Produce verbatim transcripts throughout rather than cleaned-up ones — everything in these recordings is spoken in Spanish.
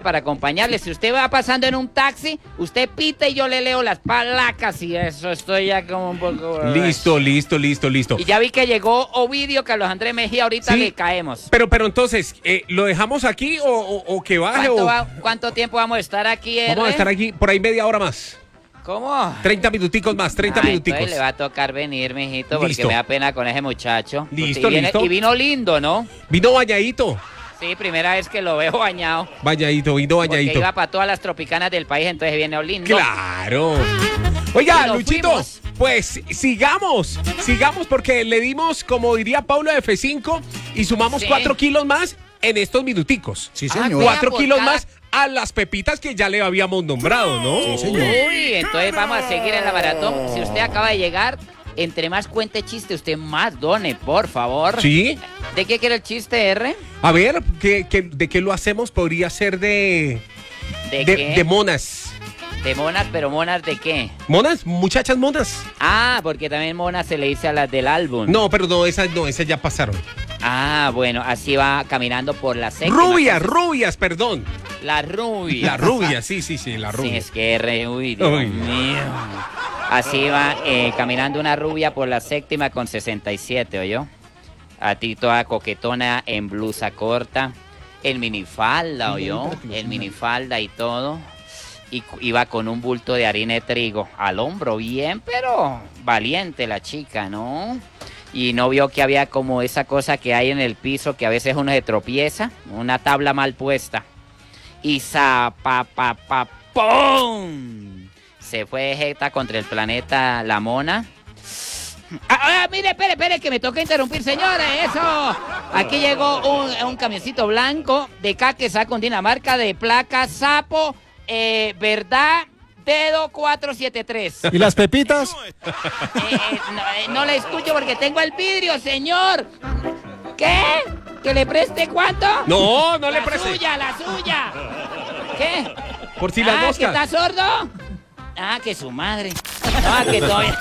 para acompañarle. Si usted va pasando en un taxi, usted pita y yo le leo las placas y eso, estoy ya como un poco... Listo, listo, listo, listo. Y ya vi que llegó Ovidio Carlos Andrés Mejía, ahorita sí, le caemos. Pero, pero entonces, eh, ¿lo dejamos aquí o, o, o que baje? ¿Cuánto, o... va, ¿Cuánto tiempo vamos a estar aquí, R? Vamos a estar aquí por ahí media hora más. ¿Cómo? treinta minuticos más, treinta Ay, minuticos. Entonces le va a tocar venir, mijito, porque Listo. me da pena con ese muchacho. Listo, y, viene, listo. y vino lindo, ¿no? Vino bañadito. Sí, primera vez que lo veo bañado. Bañadito, vino bañadito. Porque iba para todas las tropicanas del país, entonces viene lindo. Claro. Oiga, Luchito, fuimos. pues sigamos, sigamos porque le dimos, como diría Pablo, F cinco y sumamos Sí. cuatro kilos más en estos minuticos. Sí, Ah, señor. vea, Cuatro por kilos cada- más a las pepitas que ya le habíamos nombrado, ¿no? Sí, señor. Uy, entonces vamos a seguir en la maratón. Si usted acaba de llegar, entre más cuente chiste, usted más done, por favor. Sí. ¿De qué quiere el chiste, R? A ver, ¿qué, qué, ¿de qué lo hacemos? Podría ser de... ¿De, De, qué? de monas. De monas, pero monas de qué? ¿Monas? ¿Muchachas monas? Ah, porque también monas se le dice a las del álbum. No, pero no, esas no, esas ya pasaron. Ah, bueno, así va caminando por la séptima. Rubias, rubias, perdón. La rubia. La rubia, sí, sí, sí, la Sí, rubia. es que R, uy, Dios Uy. mío. Así va eh, caminando una rubia por la séptima con sesenta y siete, ¿oyó? A ti toda coquetona en blusa corta, en minifalda, ¿oyó? En minifalda y todo. Y cu- iba con un bulto de harina de trigo al hombro, bien, pero valiente la chica, ¿no? Y no vio que había como esa cosa que hay en el piso que a veces uno se tropieza, una tabla mal puesta. Y zapa, pa, pa, ¡pum! Se fue de jeta contra el planeta La Mona. Ah, ah, mire, espere, espere, que me toca interrumpir, señores, eso. Aquí llegó un, un camioncito blanco de Caquesá con Dinamarca de placa Sapo, eh, verdad, dedo cuatro siete tres. ¿Y las pepitas? Eh, eh, no, eh, no le escucho porque tengo el vidrio, señor. ¿Qué? ¿Que le preste cuánto? No, no le La preste. suya, la suya. ¿Qué? Por si las ah, ¿que moscas. está sordo? Ah, que su madre. No, que todavía...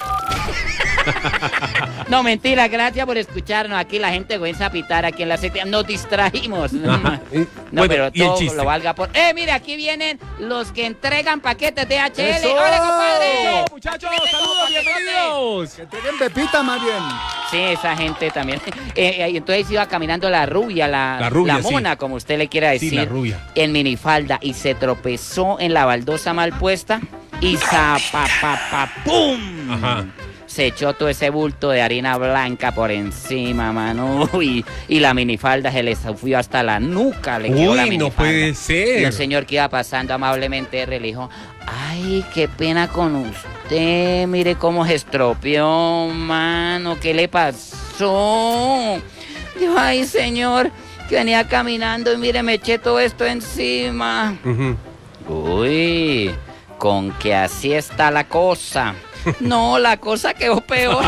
No, mentira, gracias por escucharnos. Aquí la gente comienza a pitar aquí en la secta. Nos distraímos. Ajá. No, Bueno, pero ¿y el todo chiste? lo valga por... Eh, mire, aquí vienen los que entregan paquetes de H L. ¡Eso! ¡Hola, compadre! ¡Eso, muchachos! ¡Saludos, bienvenidos! Que tengan pepitas más bien. Sí, esa gente también. Eh, eh, entonces iba caminando la rubia, la, La rubia, sí. mona, como usted le quiera decir. Sí, la rubia. En minifalda y se tropezó en la baldosa mal puesta y zapa, pa, pa, ¡pum! Ajá. Se echó todo ese bulto de harina blanca por encima, mano. Y, y la minifalda se le subió hasta la nuca. Le quedó la Uy, no minifalda. puede ser. Y el señor que iba pasando amablemente R le dijo, ay, qué pena con usted, mire cómo se estropeó, mano, ¿qué le pasó? Dijo, ay, señor, que venía caminando y mire, me eché todo esto encima. Ujú. Uy, con que así está la cosa. No, la cosa quedó peor.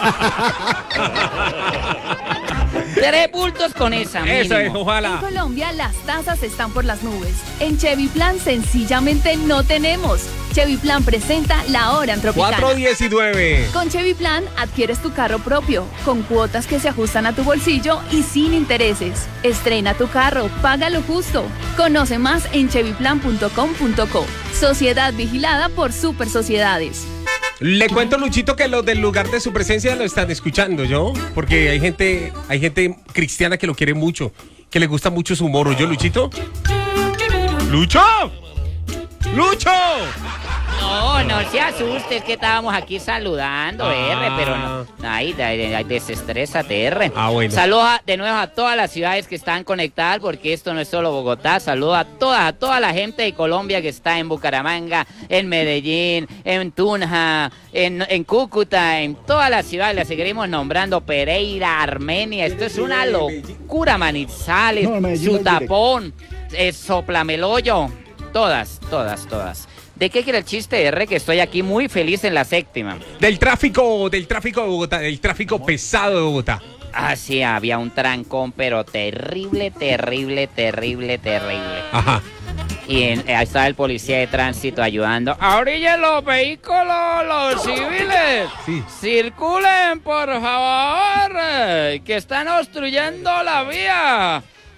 Tres bultos con esa, mínimo. Eso es, En ojalá. Colombia las tasas están por las nubes. En Chevy Plan sencillamente no tenemos. Chevy Plan presenta la hora en Tropicana. cuatro diecinueve. Con Chevy Plan adquieres tu carro propio, con cuotas que se ajustan a tu bolsillo y sin intereses. Estrena tu carro, paga lo justo. Conoce más en chevy plan punto com punto co. Sociedad vigilada por Super Sociedades. Le cuento, Luchito, que los del lugar de su presencia lo están escuchando, ¿yo? Porque hay gente, hay gente cristiana que lo quiere mucho, que le gusta mucho su humor, ¿yo, Luchito? ¡ Lucho! ¡Lucho! No, no se asuste, es que estábamos aquí saludando, Ah. R, pero no. Ay, ay, ay, desestrésate, R. Ah, bueno. Saludos a- de nuevo a todas las ciudades que están conectadas, porque esto no es solo Bogotá. Saludos a toda, a toda la gente de Colombia que está en Bucaramanga, en Medellín, en Tunja, en, en Cúcuta, en todas las ciudades. Las seguiremos nombrando: Pereira, Armenia. Esto es una locura, Manizales, No, Medellín no Sutapón, eh, Soplameloyo. Todas, todas, todas. ¿De qué quiere el chiste, R? Que estoy aquí muy feliz en la séptima. Del tráfico, del tráfico de Bogotá, del tráfico pesado de Bogotá. Ah, sí, había un trancón, pero terrible, terrible, terrible, terrible. Ajá. Y en- ahí estaba el policía de tránsito ayudando. ¡Orillen los vehículos, los civiles! Sí. ¡Circulen, por favor! ¡Que están obstruyendo la vía!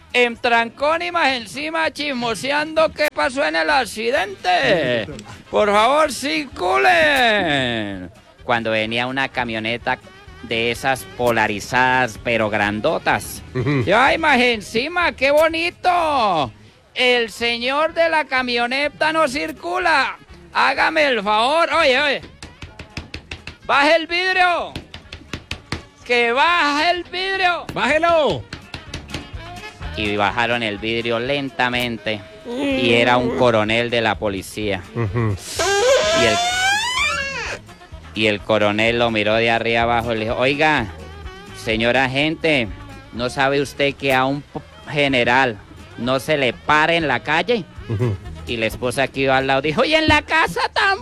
en trancón y más encima chismoseando qué pasó en el accidente. Por favor, circulen. Cuando venía una camioneta de esas polarizadas pero grandotas. Ujú. Y ay, más encima, qué bonito. El señor de la camioneta no circula. Hágame el favor. Oye, oye. Baje el vidrio. Que baje el vidrio. ¡Bájelo! Y bajaron el vidrio lentamente. Y era un coronel de la policía. Ujú. Y el, y el coronel lo miró de arriba abajo y le dijo, oiga, señor agente, ¿no sabe usted que a un p- general no se le para en la calle? Ujú. Y la esposa que iba al lado dijo, y en la casa tampoco.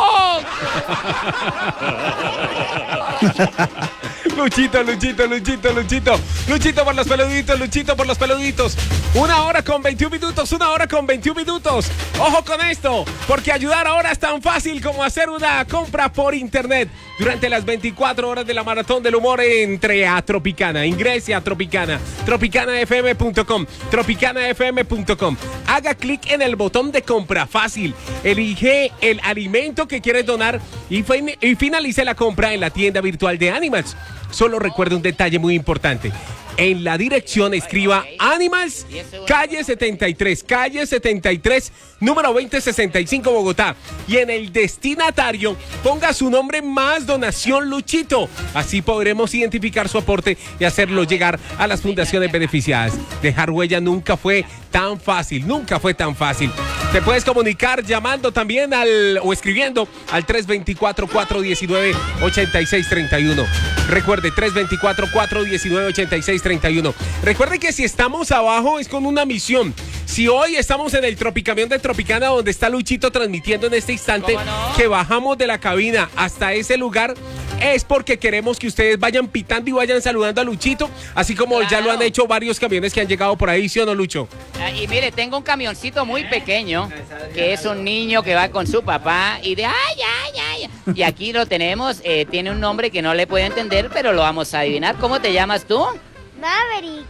Luchito, Luchito, Luchito, Luchito. Luchito por los peluditos, Luchito por los peluditos. Una hora con veintiún minutos, una hora con veintiún minutos. Ojo con esto, porque ayudar ahora es tan fácil como hacer una compra por internet. Durante las veinticuatro horas de la Maratón del Humor, entre a Tropicana. Ingrese a Tropicana, tropicana f m punto com, tropicana f m punto com. Haga clic en el botón de compra fácil. Elige el alimento que quieres donar y, fin- y finalice la compra en la tienda virtual de Animals. Solo recuerde un detalle muy importante. En la dirección escriba Animals, calle setenta y tres, calle setenta y tres, número veinte sesenta y cinco, Bogotá. Y en el destinatario ponga su nombre más donación Luchito. Así podremos identificar su aporte y hacerlo llegar a las fundaciones beneficiadas. Dejar huella nunca fue tan fácil, nunca fue tan fácil. Te puedes comunicar llamando también al o escribiendo al tres dos cuatro, cuatro uno nueve, ocho seis tres uno. Recuerde, tres dos cuatro, cuatro uno nueve, ocho seis treinta y uno. Recuerde que si estamos abajo es con una misión. Si hoy estamos en el Tropicamión de Tropicana, donde está Luchito transmitiendo en este instante, ¿Cómo no? que bajamos de la cabina hasta ese lugar, es porque queremos que ustedes vayan pitando y vayan saludando a Luchito, así como ya lo han Claro. hecho varios camiones que han llegado por ahí, ¿sí o no, Lucho? Ah, Y mire, tengo un camioncito muy pequeño, que es un niño que va con su papá y de ay, ay, ay. Y aquí lo tenemos, eh, tiene un nombre que no le puedo entender, pero lo vamos a adivinar. ¿Cómo te llamas tú? Maverick,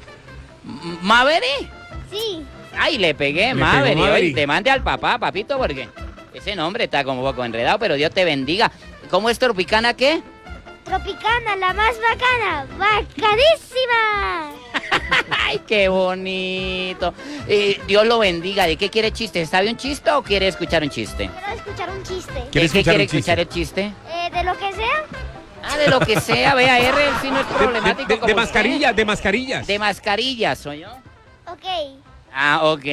M- ¿Maverick? sí. Ay, le pegué, Le Maverick. pegó Maverick. Oye, te mande al papá, papito, porque ese nombre está como un poco enredado, pero Dios te bendiga. ¿Cómo es Tropicana qué? Tropicana, la más bacana, bacanísima. Ay, qué bonito. Eh, Dios lo bendiga. ¿De qué quiere chiste? ¿Sabe un chiste o quiere escuchar un chiste? Quiero escuchar un chiste. ¿De ¿Quiere qué escuchar quiere un chiste? escuchar el chiste? Eh, de lo que sea. Ah, de lo que sea, vea, R, el sí no es De, problemático de- de- como de usted. mascarillas, de mascarillas. De mascarillas, ¿soy yo? Ok. Ah, ok.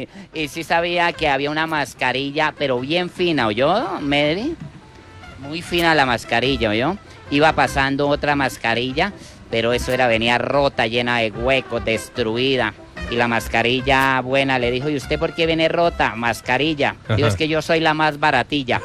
Y sí sabía que había una mascarilla, pero bien fina, ¿oyó, Mary? Muy fina la mascarilla, ¿oyó? Iba pasando otra mascarilla, pero eso era, venía rota, llena de huecos, destruida. Y la mascarilla buena le dijo, ¿y usted por qué viene rota? Mascarilla. Digo, Ajá. es que yo soy la más baratilla.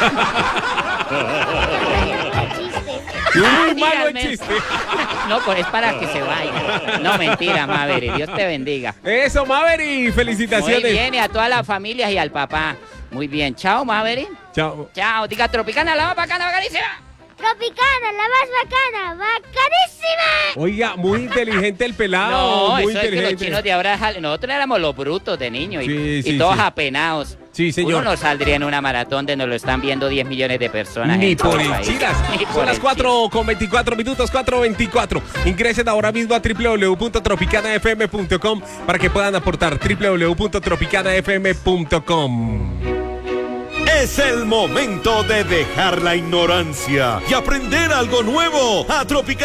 Muy Ah, malo el dígame. chiste. No, pues es para que se vaya. No, mentira, Maverick. Dios te bendiga. Eso, Maverick, felicitaciones. Muy bien, y a todas las familias y al papá. Muy bien. Chao, Maverick. Chao. Chao. Diga Tropicana, la más bacana, bacanísima. Tropicana, la más bacana, bacanísima. Oiga, muy inteligente el pelado. No, muy eso es que los inteligente. chinos de ahora, jal- nosotros éramos los brutos de niños y, Sí, y sí, todos sí. apenados. Sí, señor. Uno no saldría en una maratón donde lo están viendo diez millones de personas. Ni en todo por el el país. chiras. Ni por Son las el cuatro con veinticuatro minutos, cuatro veinticuatro. Ingresen ahora mismo a w w w punto tropicana f m punto com para que puedan aportar w w w punto tropicana f m punto com. Es el momento de dejar la ignorancia y aprender algo nuevo a Tropicana.